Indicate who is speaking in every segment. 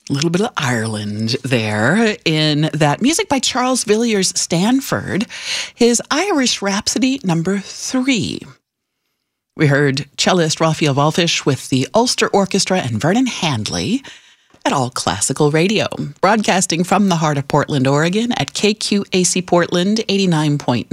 Speaker 1: A little bit of Ireland there in that music by Charles Villiers Stanford, his Irish Rhapsody number 3. We heard cellist Raphael Wallfisch with the Ulster Orchestra and Vernon Handley at All Classical Radio, broadcasting from the heart of Portland, Oregon at KQAC Portland 89.9,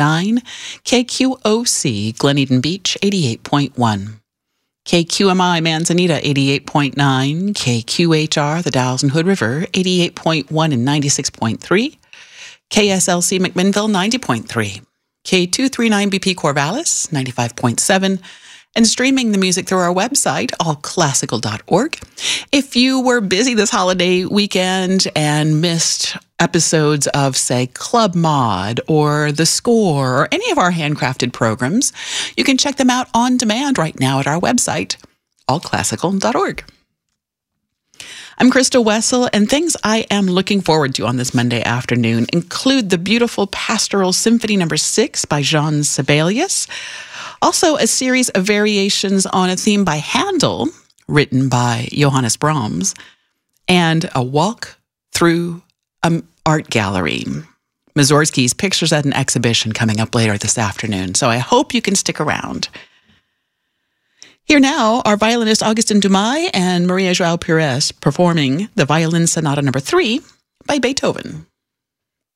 Speaker 1: KQOC Glen Eden Beach 88.1. KQMI Manzanita 88.9, KQHR the Dalles and Hood River 88.1 and 96.3, KSLC McMinnville 90.3, K239BP Corvallis 95.7, and streaming the music through our website, allclassical.org. If you were busy this holiday weekend and missed episodes of, say, Club Mod or The Score or any of our handcrafted programs, you can check them out on demand right now at our website, allclassical.org. I'm Krista Wessel, and things I am looking forward to on this Monday afternoon include the beautiful Pastoral Symphony No. 6 by Jean Sibelius, also a series of variations on a theme by Handel, written by Johannes Brahms, and a walk through an art gallery. Mussorgsky's Pictures at an Exhibition coming up later this afternoon, so I hope you can stick around. Here now are violinist Augustin Dumay and Maria João Pires performing the Violin Sonata No. 3 by Beethoven.